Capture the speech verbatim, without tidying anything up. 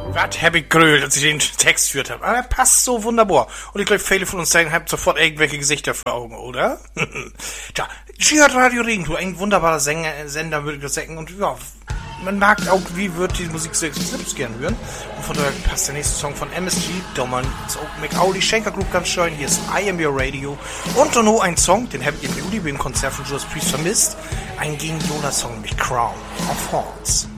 Was hab ich grölt, als ich den Text führt habe. Aber er passt so wunderbar. Und ich glaube, viele von uns sagen, habt sofort irgendwelche Gesichter vor Augen, oder? Tja, Dschihad Radio Regentour, ein wunderbarer Sänger, Sender, würde ich das sagen. Und ja, man mag auch, wie wird die Musik selbst gern hören. Und von daher passt der nächste Song von M S G, Dommern, McAuley, Schenker Group ganz schön. Hier ist I Am Your Radio. Und dann noch ein Song, den habt ihr im Juli beim Konzert von Judas Priest vermisst. Ein genialer Song, nämlich Crown of Thorns.